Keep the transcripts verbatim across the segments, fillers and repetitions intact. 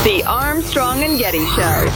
The Armstrong and Getty Show.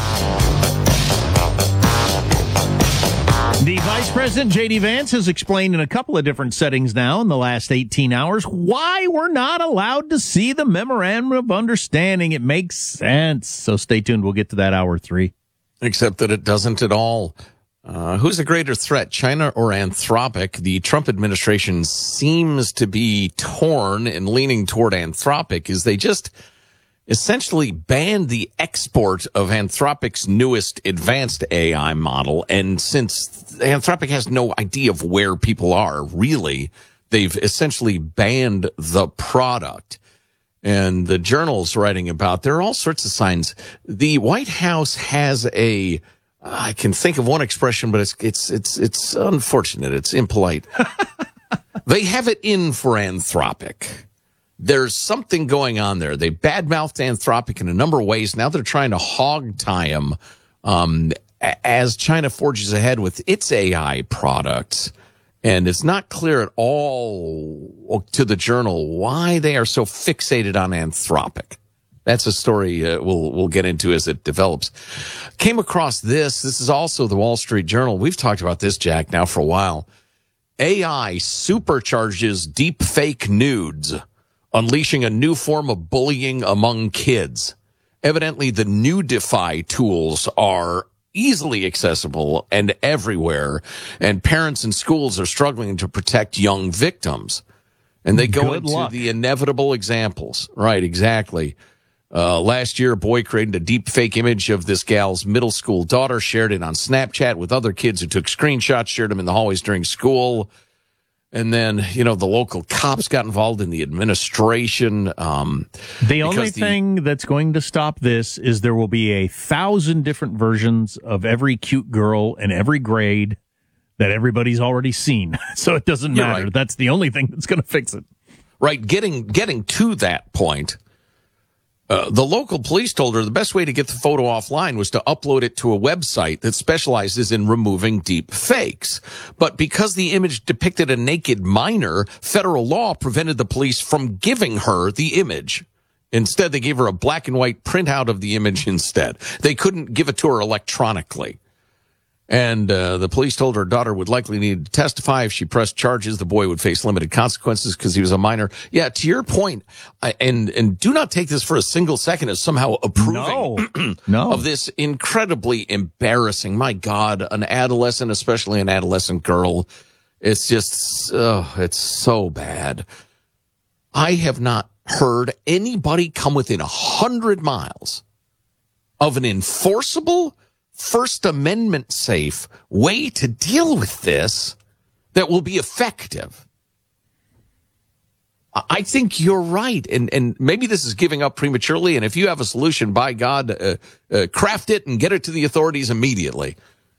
The Vice President, J D. Vance, has explained in a couple of different settings now in the last eighteen hours why we're not allowed to see the Memorandum of Understanding. It makes sense. So stay tuned. We'll get to that hour three. Except that it doesn't at all. Uh, who's a greater threat, China or Anthropic? The Trump administration seems to be torn and leaning toward Anthropic as they just essentially banned the export of Anthropic's newest advanced A I model. And since Anthropic has no idea of where people are, really, they've essentially banned the product. And the Journal's writing about, there are all sorts of signs. The White House has a, I can think of one expression, but it's, it's, it's, it's unfortunate. It's impolite. They have it in for Anthropic. There's something going on there. They badmouthed Anthropic in a number of ways. Now they're trying to hog tie him um, as China forges ahead with its A I products. And it's not clear at all to the Journal why they are so fixated on Anthropic. That's a story uh, we'll we'll get into as it develops. Came across this. This is also the Wall Street Journal. We've talked about this, Jack, now for a while. A I supercharges deep fake nudes, unleashing a new form of bullying among kids. Evidently, the Nudify tools are easily accessible and everywhere, and parents and schools are struggling to protect young victims. And they go Good into luck. the inevitable examples. Right, exactly. Uh, last year, a boy created a deep fake image of this gal's middle school daughter, shared it on Snapchat with other kids who took screenshots, shared them in the hallways during school. And then, you know, the local cops got involved in the administration. Um, The only the, thing that's going to stop this is there will be a thousand different versions of every cute girl in every grade that everybody's already seen. So it doesn't You're matter. right. That's the only thing that's going to fix it. Right, getting getting to that point, uh, the local police told her the best way to get the photo offline was to upload it to a website that specializes in removing deep fakes. But because the image depicted a naked minor, federal law prevented the police from giving her the image. Instead, they gave her a black and white printout of the image instead. They couldn't give it to her electronically. And uh, the police told her daughter would likely need to testify. If she pressed charges, the boy would face limited consequences because he was a minor. Yeah, to your point, I, and and do not take this for a single second as somehow approving No, no. of this incredibly embarrassing. My God, an adolescent, especially an adolescent girl, it's just, oh, it's so bad. I have not heard anybody come within a hundred miles of an enforceable, First Amendment safe way to deal with this that will be effective. I think you're right. And, and maybe this is giving up prematurely. And if you have a solution, by God, uh, uh, craft it and get it to the authorities immediately.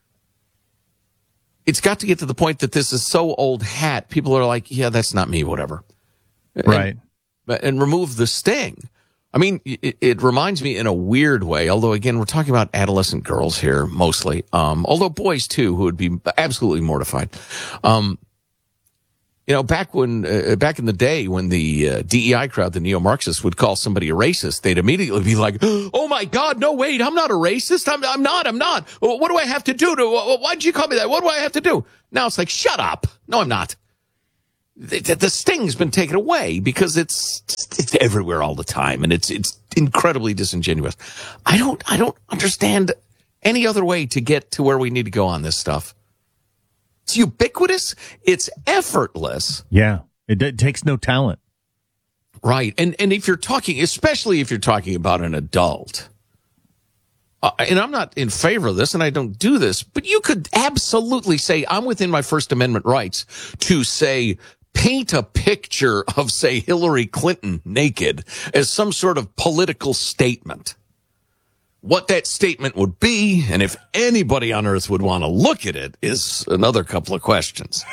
It's got to get to the point that this is so old hat. People are like, yeah, that's not me, whatever. Right. And, and remove the sting. I mean, it, it reminds me in a weird way, although, again, we're talking about adolescent girls here mostly, um, although boys, too, who would be absolutely mortified. Um, you know, back when, uh, back in the day when the uh, D E I crowd, the neo-Marxists, would call somebody a racist, they'd immediately be like, oh, my God, no, wait, I'm not a racist. I'm, I'm not, I'm not. What do I have to do? to? Why'd you call me that? What do I have to do? Now it's like, shut up. No, I'm not. The, the sting's been taken away because it's it's everywhere all the time, and it's it's incredibly disingenuous. I don't I don't understand any other way to get to where we need to go on this stuff. It's ubiquitous. It's effortless. Yeah. It, it takes no talent. Right. And and if you're talking, especially if you're talking about an adult, uh, and I'm not in favor of this, and I don't do this, but you could absolutely say I'm within my First Amendment rights to say, paint a picture of, say, Hillary Clinton naked as some sort of political statement. What that statement would be, and if anybody on earth would want to look at it, is another couple of questions.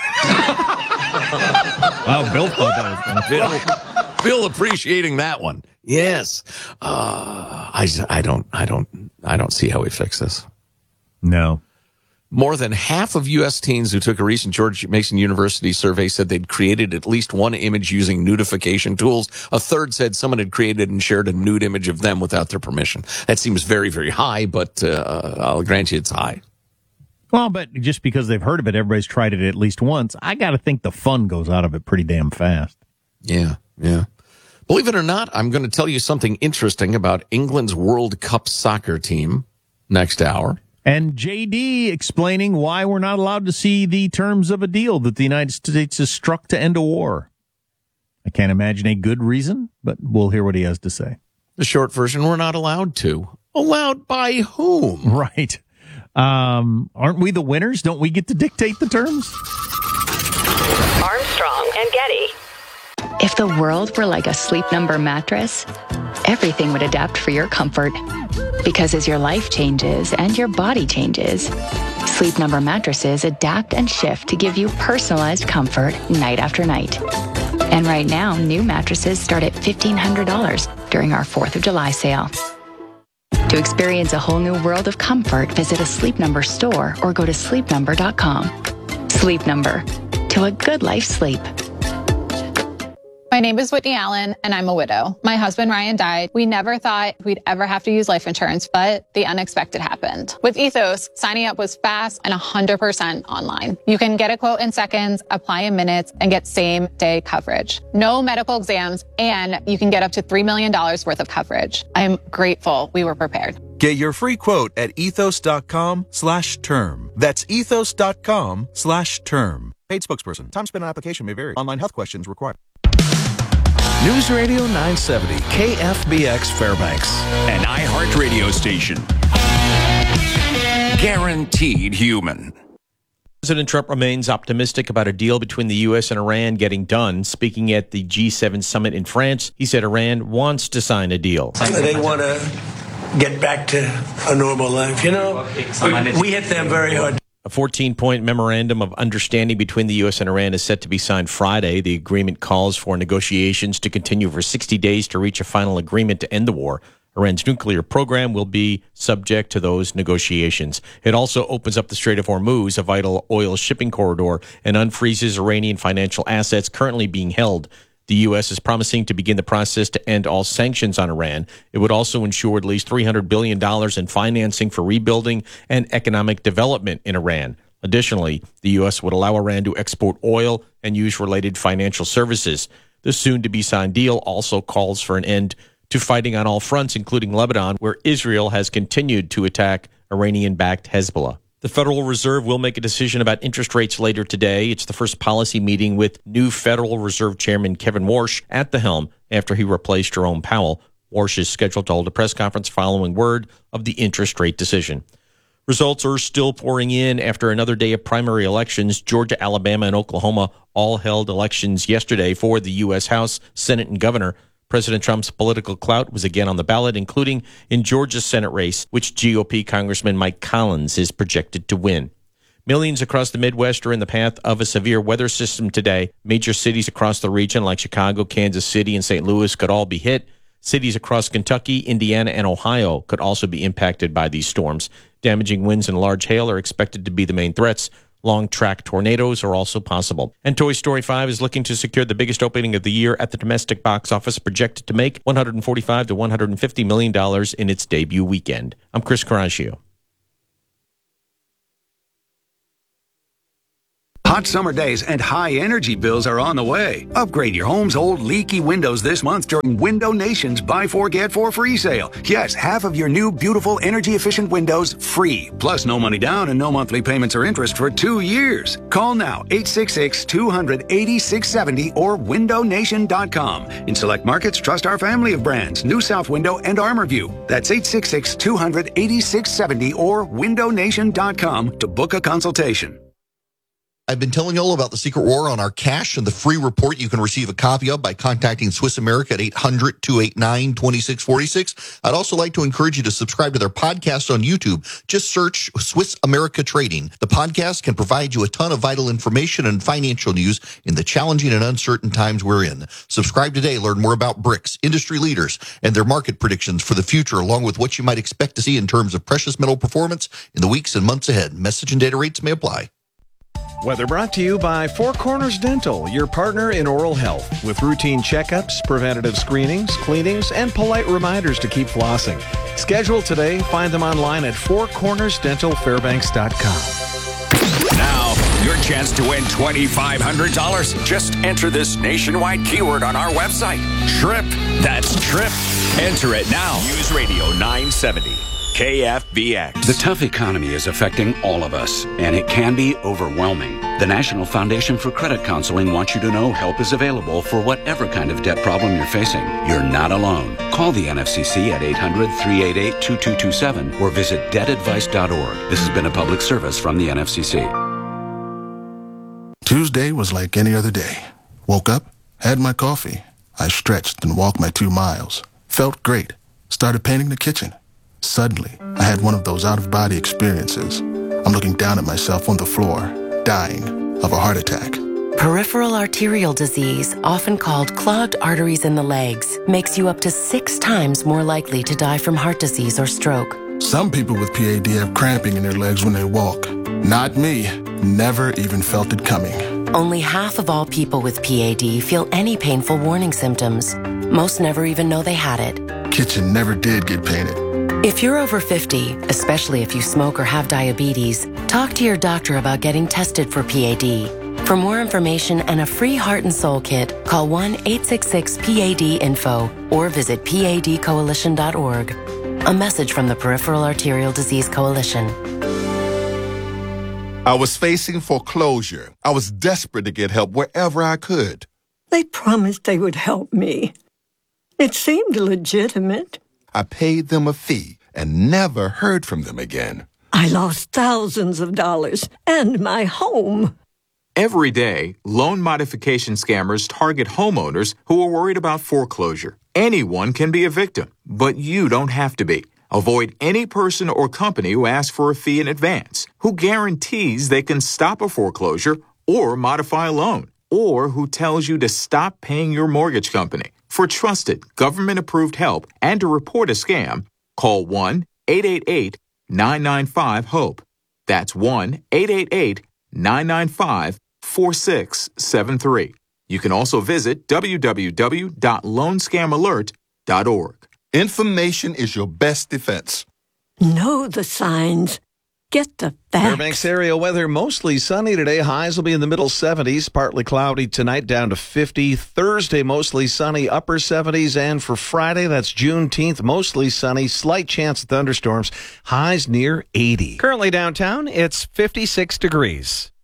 Wow, Bill thought that was Bill, Bill appreciating that one. Yes. Uh, I, I don't, I don't, I don't see how we fix this. No. More than half of U S teens who took a recent George Mason University survey said they'd created at least one image using nudification tools. A third said someone had created and shared a nude image of them without their permission. That seems very, very high, but uh, I'll grant you it's high. Well, but just because they've heard of it, everybody's tried it at least once. I got to think the fun goes out of it pretty damn fast. Yeah, yeah. Believe it or not, I'm going to tell you something interesting about England's World Cup soccer team next hour. And J D explaining why we're not allowed to see the terms of a deal that the United States has struck to end a war. I can't imagine a good reason, but we'll hear what he has to say. The short version, we're not allowed to. Allowed by whom? Right. Um, aren't we the winners? Don't we get to dictate the terms? Armstrong and Getty. If the world were like a Sleep Number mattress, everything would adapt for your comfort. Because as your life changes and your body changes, Sleep Number mattresses adapt and shift to give you personalized comfort night after night. And right now, new mattresses start at fifteen hundred dollars during our fourth of July sale. To experience a whole new world of comfort, visit a Sleep Number store or go to sleep number dot com. Sleep Number. To a good life sleep. My name is Whitney Allen, and I'm a widow. My husband, Ryan, died. We never thought we'd ever have to use life insurance, but the unexpected happened. With Ethos, signing up was fast and one hundred percent online. You can get a quote in seconds, apply in minutes, and get same-day coverage. No medical exams, and you can get up to three million dollars worth of coverage. I am grateful we were prepared. Get your free quote at ethos.com slash term. That's ethos.com slash term. Paid spokesperson. Time spent on application may vary. Online health questions required. News Radio nine seventy, K F B X Fairbanks. An iHeartRadio station. Guaranteed human. President Trump remains optimistic about a deal between the U S and Iran getting done. Speaking at the G seven summit in France, he said Iran wants to sign a deal. They want to get back to a normal life. You know, we hit them very hard. A fourteen-point memorandum of understanding between the U S and Iran is set to be signed Friday. The agreement calls for negotiations to continue for sixty days to reach a final agreement to end the war. Iran's nuclear program will be subject to those negotiations. It also opens up the Strait of Hormuz, a vital oil shipping corridor, and unfreezes Iranian financial assets currently being held. The U S is promising to begin the process to end all sanctions on Iran. It would also ensure at least three hundred billion dollars in financing for rebuilding and economic development in Iran. Additionally, the U S would allow Iran to export oil and use related financial services. The soon-to-be-signed deal also calls for an end to fighting on all fronts, including Lebanon, where Israel has continued to attack Iranian-backed Hezbollah. The Federal Reserve will make a decision about interest rates later today. It's the first policy meeting with new Federal Reserve Chairman Kevin Warsh at the helm after he replaced Jerome Powell. Warsh is scheduled to hold a press conference following word of the interest rate decision. Results are still pouring in after another day of primary elections. Georgia, Alabama, and Oklahoma all held elections yesterday for the U S House, Senate, and governor. President Trump's political clout was again on the ballot, including in Georgia's Senate race, which G O P Congressman Mike Collins is projected to win. Millions across the Midwest are in the path of a severe weather system today. Major cities across the region like Chicago, Kansas City, and Saint Louis could all be hit. Cities across Kentucky, Indiana, and Ohio could also be impacted by these storms. Damaging winds and large hail are expected to be the main threats. Long-track tornadoes are also possible. And Toy Story five is looking to secure the biggest opening of the year at the domestic box office, projected to make one hundred forty-five to one hundred fifty million dollars in its debut weekend. I'm Chris Caraccio. Hot summer days and high energy bills are on the way. Upgrade your home's old leaky windows this month during Window Nation's Buy Four, Get Four free sale. Yes, half of your new, beautiful, energy-efficient windows free. Plus no money down and no monthly payments or interest for two years. Call now, eight six six, two hundred, eighty-six seventy or window nation dot com. In select markets, trust our family of brands, New South Window and ArmorView. That's eight six six, two hundred, eighty-six seventy or window nation dot com to book a consultation. I've been telling you all about the secret war on our cash and the free report you can receive a copy of by contacting Swiss America at eight hundred, two eight nine, two six four six. I'd also like to encourage you to subscribe to their podcast on YouTube. Just search Swiss America Trading. The podcast can provide you a ton of vital information and financial news in the challenging and uncertain times we're in. Subscribe today. Learn more about BRICS, industry leaders, and their market predictions for the future, along with what you might expect to see in terms of precious metal performance in the weeks and months ahead. Message and data rates may apply. Weather brought to you by Four Corners Dental, your partner in oral health, with routine checkups, preventative screenings, cleanings, and polite reminders to keep flossing. Schedule today. Find them online at four corners dental fairbanks dot com. Now, your chance to win twenty-five hundred dollars. Just enter this nationwide keyword on our website. TRIP. That's TRIP. Enter it now. News Radio nine seventy. K F B X. The tough economy is affecting all of us, and it can be overwhelming. The National Foundation for Credit Counseling wants you to know help is available for whatever kind of debt problem you're facing. You're not alone. Call the N F C C at eight hundred, three eight eight, two two two seven or visit debt advice dot org. This has been a public service from the N F C C. Tuesday was like any other day. Woke up, had my coffee. I stretched and walked my two miles. Felt great. Started painting the kitchen. Suddenly, I had one of those out-of-body experiences. I'm looking down at myself on the floor, dying of a heart attack. Peripheral arterial disease, often called clogged arteries in the legs, makes you up to six times more likely to die from heart disease or stroke. Some people with P A D have cramping in their legs when they walk. Not me. Never even felt it coming. Only half of all people with P A D feel any painful warning symptoms. Most never even know they had it. Kitchen never did get painted. If you're over fifty, especially if you smoke or have diabetes, talk to your doctor about getting tested for P A D. For more information and a free heart and soul kit, call one eight six six P A D info or visit P A D coalition dot org. A message from the Peripheral Arterial Disease Coalition. I was facing foreclosure. I was desperate to get help wherever I could. They promised they would help me. It seemed legitimate. I paid them a fee and never heard from them again. I lost thousands of dollars and my home. Every day, loan modification scammers target homeowners who are worried about foreclosure. Anyone can be a victim, but you don't have to be. Avoid any person or company who asks for a fee in advance, who guarantees they can stop a foreclosure or modify a loan, or who tells you to stop paying your mortgage company. For trusted, government-approved help and to report a scam, call one eight eight eight, nine nine five, HOPE. That's one eight eight eight, nine nine five, four six seven three. You can also visit w w w dot loan scam alert dot org. Information is your best defense. Know the signs. Get the facts. Fairbanks area weather, mostly sunny today. Highs will be in the middle seventies. Partly cloudy tonight, down to fifty. Thursday, mostly sunny, upper seventies. And for Friday, that's Juneteenth, mostly sunny. Slight chance of thunderstorms. Highs near eighty. Currently downtown, it's fifty-six degrees.